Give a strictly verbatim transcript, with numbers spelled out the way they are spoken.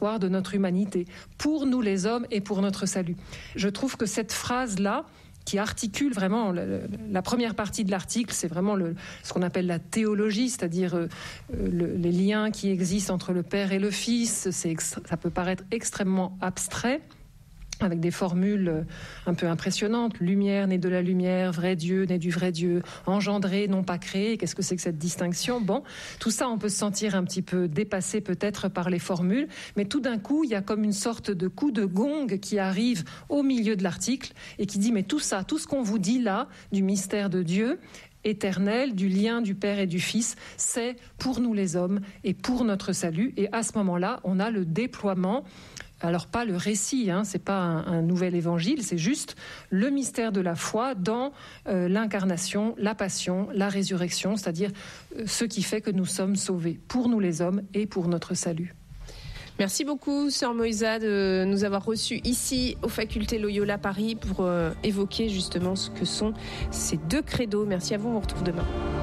l'histoire de notre humanité, pour nous les hommes et pour notre salut. Je trouve que cette phrase-là, qui articule vraiment la, la première partie de l'article, c'est vraiment le, ce qu'on appelle la théologie, c'est-à-dire euh, le, les liens qui existent entre le Père et le Fils. C'est extra, ça peut paraître extrêmement abstrait, avec des formules un peu impressionnantes. Lumière née de la lumière, vrai Dieu né du vrai Dieu, engendré, non pas créé. Qu'est-ce que c'est que cette distinction ? Bon, tout ça, on peut se sentir un petit peu dépassé peut-être par les formules, mais tout d'un coup, il y a comme une sorte de coup de gong qui arrive au milieu de l'article et qui dit, mais tout ça, tout ce qu'on vous dit là, du mystère de Dieu, éternel, du lien du Père et du Fils, c'est pour nous les hommes et pour notre salut. Et à ce moment-là, on a le déploiement. Alors pas le récit, hein, c'est pas un, un nouvel évangile, c'est juste le mystère de la foi dans euh, l'incarnation, la passion, la résurrection, c'est-à-dire euh, ce qui fait que nous sommes sauvés pour nous les hommes et pour notre salut. Merci beaucoup, Sœur Moïsa, de nous avoir reçus ici aux facultés Loyola Paris pour euh, évoquer justement ce que sont ces deux credos. Merci à vous, on vous retrouve demain.